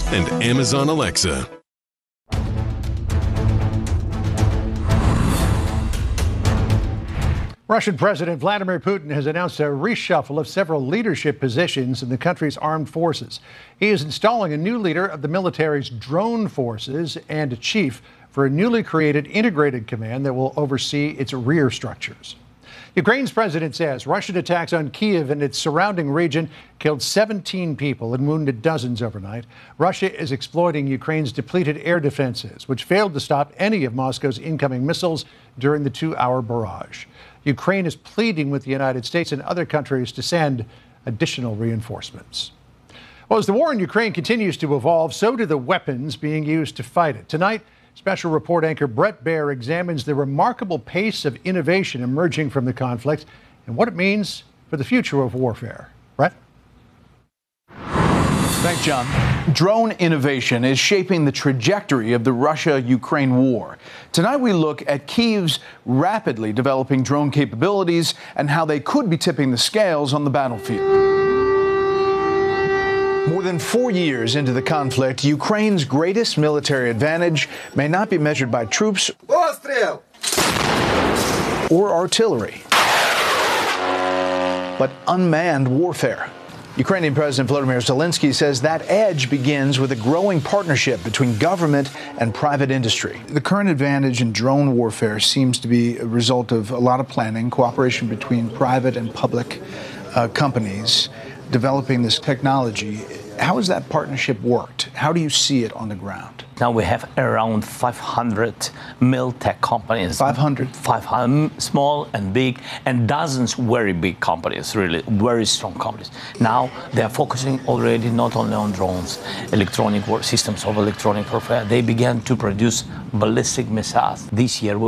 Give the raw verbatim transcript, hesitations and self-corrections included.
and Amazon Alexa. Russian President Vladimir Putin has announced a reshuffle of several leadership positions in the country's armed forces. He is installing a new leader of the military's drone forces and a chief for a newly created integrated command that will oversee its rear structures. Ukraine's president says Russian attacks on Kyiv and its surrounding region killed seventeen people and wounded dozens overnight. Russia is exploiting Ukraine's depleted air defenses, which failed to stop any of Moscow's incoming missiles during the two-hour barrage. Ukraine is pleading with the United States and other countries to send additional reinforcements. Well, as the war in Ukraine continues to evolve, so do the weapons being used to fight it. Tonight, special report anchor Bret Baier examines the remarkable pace of innovation emerging from the conflict and what it means for the future of warfare. Bret? Thanks, John. Drone innovation is shaping the trajectory of the Russia-Ukraine war. Tonight we look at Kyiv's rapidly developing drone capabilities and how they could be tipping the scales on the battlefield. More than four years into the conflict, Ukraine's greatest military advantage may not be measured by troops or artillery, but unmanned warfare. Ukrainian President Volodymyr Zelensky says that edge begins with a growing partnership between government and private industry. The current advantage in drone warfare seems to be a result of a lot of planning, cooperation between private and public uh, companies developing this technology. How has that partnership worked? How do you see it on the ground? Now we have around five hundred mil-tech companies. five hundred? five hundred, small and big, and dozens very big companies, really very strong companies. Now they are focusing already not only on drones, electronic war systems of electronic warfare. They began to produce ballistic missiles. This year we